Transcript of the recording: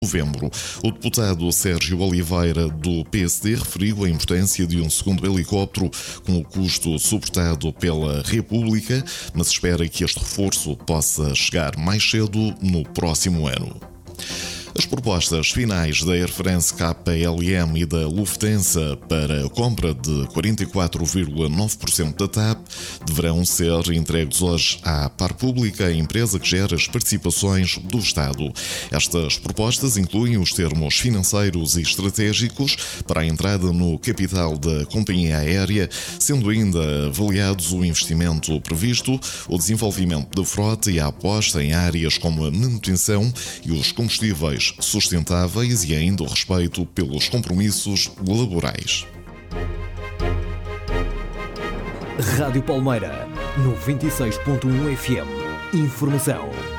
novembro. O deputado Sérgio Oliveira, do PSD, referiu a importância de um segundo helicóptero com o custo suportado pela República, mas espera que este reforço possa chegar mais cedo no próximo ano. As propostas finais da Air France KLM e da Lufthansa para a compra de 44,9% da TAP deverão ser entregues hoje à Par Pública, a empresa que gera as participações do Estado. Estas propostas incluem os termos financeiros e estratégicos para a entrada no capital da companhia aérea, sendo ainda avaliados o investimento previsto, o desenvolvimento da frota e a aposta em áreas como a manutenção e os combustíveis sustentáveis e ainda o respeito pelos compromissos laborais. Rádio Palmeira, 96.1 FM. Informação.